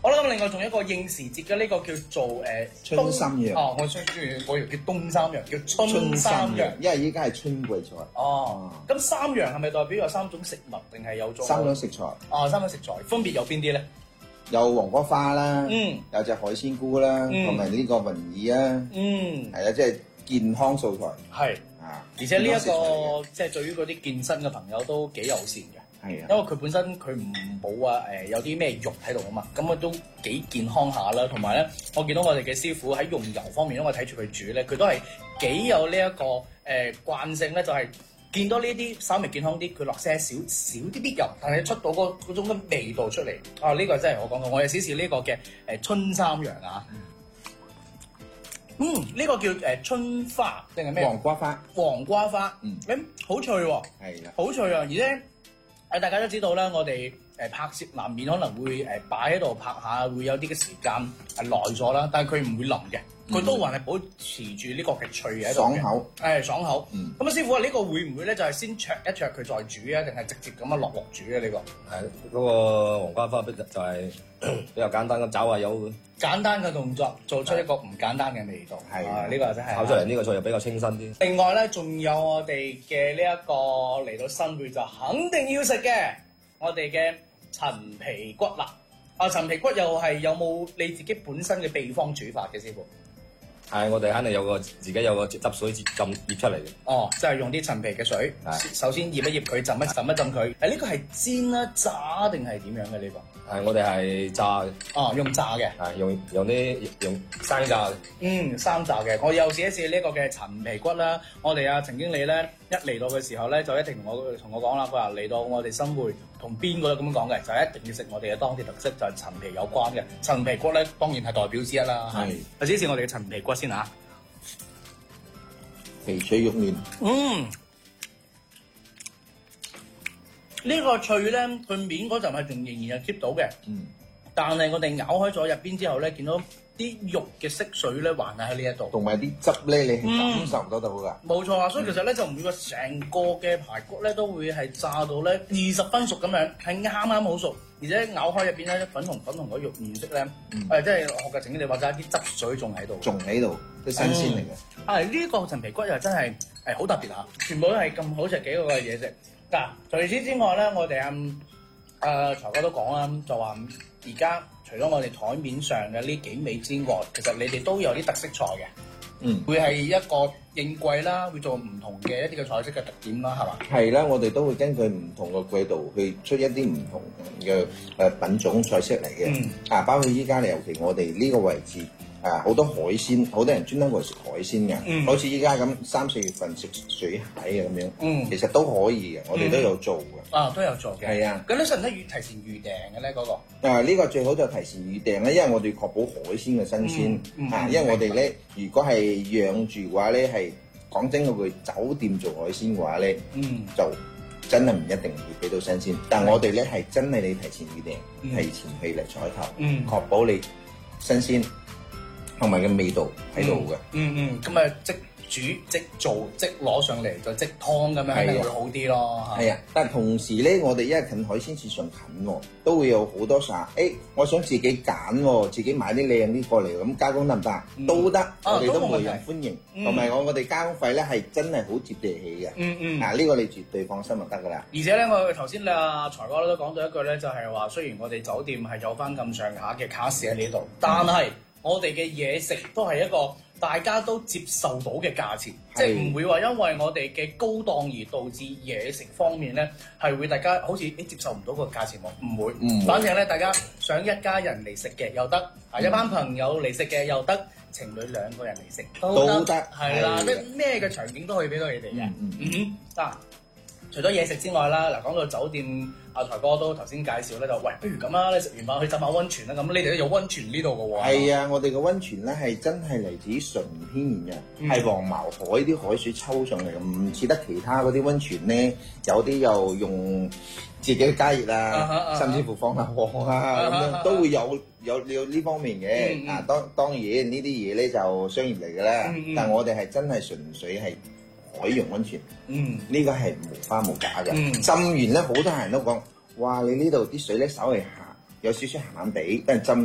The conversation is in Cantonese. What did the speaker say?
好啦，咁另外仲有一個應時節嘅呢個叫做春三陽。 哦，我想中意我以為叫冬三陽，叫春三陽， 因為依家係春季菜。 哦，咁三陽係咪代表有三種食物定係有種？ 三種食材。 哦，三種食材分別有邊啲咧？ 有黃瓜花啦，有隻海鮮菇啦，同埋呢個雲耳啊，係啊，即係健康素材。 係啊，而且呢一個即係對於嗰啲健身嘅朋友都幾友善嘅。係啊，因為佢本身佢唔冇話有啲咩肉喺度啊嘛，咁啊都幾健康下啦。同埋咧，我見到我哋嘅師傅喺用油方面，因為我睇住佢煮咧，佢都係幾有呢一個慣性咧，就係見到呢啲稍微健康啲，佢落些少啲啲油，但係出到嗰種嘅味道出嚟。啊，呢個真係我講過，我有試試呢個嘅春三陽啊。呢個叫春花定係咩？ 黃瓜花。黃瓜花，好脆喎。 係啊， 好脆啊！而且大家都知道啦，我哋拍攝難免可能會擺喺度拍下，會有啲嘅時間耐咗啦。但係佢唔會腍嘅，佢都還係保持住呢個嘅脆喺度嘅。爽口，爽口。咁啊，師傅啊，呢個會唔會咧就係先焯一焯佢再煮啊，定係直接咁樣落煮啊？呢個係嗰個黃瓜花就係比較簡單咁炒下油。 簡單嘅動作做出一個唔簡單嘅味道。係啊，呢個真係炒出嚟呢個菜又比較清新啲。 另外咧，仲有我哋嘅呢一個嚟到新會就肯定要食嘅，我哋嘅陳皮骨啦。啊，陳皮骨又係有冇你自己本身嘅秘方煮法嘅師傅？ 係，我哋肯定有個自己有個汁水浸醃出嚟嘅。 哦，即係用啲陳皮嘅水，首先醃一醃佢，浸一浸佢。呢個係煎啦、炸定係點樣嘅呢個？ 係，我哋係炸嘅。 哦，用炸嘅。 係用生炸嘅。 生炸嘅。我又試一試呢個嘅陳皮骨啦。我哋陳經理咧一嚟到嘅時候咧，就一定同我講啦，佢話嚟到我哋新會同邊個都咁講嘅，就一定要食我哋嘅當地特色，就係陳皮有關嘅。陳皮骨咧當然係代表之一啦。係。試一試我哋嘅陳皮骨先嚇。 皮脆肉嫩。 呢個脆咧，佢面嗰陣係仲仍然係 keep 到嘅。但係我哋咬開咗入邊之後咧，見到啲肉嘅色水咧，還係喺呢一度。 同埋啲汁咧，你係感受得到㗎。 冇錯啊，所以其實咧就唔會話成個嘅排骨咧都會係炸到咧20分熟咁樣，係啱啱好熟，而且咬開入邊咧粉紅嗰肉面色咧，即係學嘅情景，你話齋啲汁水仲喺度。仲喺度，都新鮮嚟嘅。呢個陳皮骨又真係好特別啊！全部都係咁好食幾個嘅嘢食。嗱，除此之外咧，我哋財哥都講啦，就話而家除咗我哋台面上嘅呢幾味之外，其實你哋都有啲特色菜嘅，會係一個應季啦，會做唔同嘅一啲嘅菜式嘅特點啦，係嘛？係啦，我哋都會根據唔同嘅季度去出一啲唔同嘅品種菜式嚟嘅。包括依家尤其我哋呢個位置。好多海鮮，好多人專登過嚟食海鮮嘅，好似依家咁3、4月份食水蟹嘅咁樣，其實都可以嘅，我哋都有做嘅。都有做嘅。係啊。咁你使唔使提前預訂嘅咧？嗰個？呢個最好就提前預訂啦，因為我哋確保海鮮嘅新鮮。因為我哋咧，如果係養住嘅話咧，係講真嗰句，酒店做海鮮嘅話咧，就真係唔一定會俾到新鮮。但係我哋咧係真係你提前預訂，提前去嚟採購，確保你新鮮。同埋嘅味道喺度嘅，咁啊即煮即做即攞上嚟就即湯咁樣，肯定會好啲咯。係啊，但係同時咧，我哋因為近海鮮市場近喎，都會有好多時我想自己揀喎，自己買啲靚啲過嚟咁加工得唔得？都得，我哋都無人歡迎。同埋我哋加工費咧係真係好接地氣嘅。呢個你絕對放心就得㗎啦。而且咧，我頭先財哥都講到一句咧，就係話雖然我哋酒店係有翻咁上下嘅卡士喺呢度，但係我哋嘅嘢食都係一個大家都接受到嘅價錢，即係唔會話因為我哋嘅高檔而導致嘢食方面咧係會大家好似接受唔到個價錢喎，唔會。反正咧，大家想一家人嚟食嘅又得，一班朋友嚟食嘅又得，情侶2個人嚟食都得，係啦，咩嘅場景都可以俾到你哋嘅。除咗嘢食之外啦，嗱講到酒店，財哥都頭先介紹咧，就喂，不如咁啦，你食完飯去浸下溫泉啦，咁你哋都有溫泉呢度嘅喎。係啊，我哋嘅溫泉咧係真係嚟自純天然嘅，係黃茅海啲海水抽上嚟嘅，唔似得其他嗰啲溫泉咧，有啲又用自己加熱啊，甚至乎放下鑊啊咁樣，都會有呢方面嘅。當然呢啲嘢咧就商業嚟嘅啦，但我哋係真係純粹係海洋溫泉，呢個係無花無假嘅。浸完咧，好多人都講，哇！你呢度啲水咧稍微鹹，有少少鹹鹹地，跟住浸完